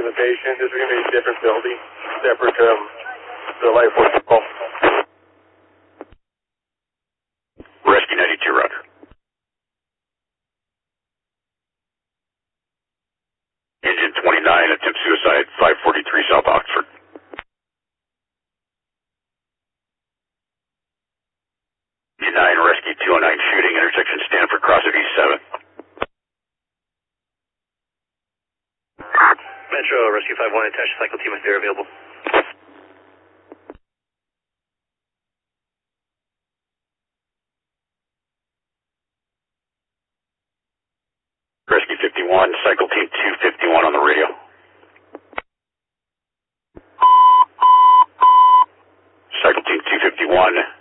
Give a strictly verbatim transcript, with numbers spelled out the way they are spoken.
the patient. This is going to be a different building, separate from the life force call. Rescue ninety-two, roger. Engine twenty-nine, attempt suicide, five forty-three South Oxford. Engine nine, rescue two oh nine, shooting, intersection Stanford, cross of East seven. Metro, rescue five one, attached cycle team if they're available. Rescue fifty-one, cycle team two fifty-one on the radio. Cycle team two fifty-one.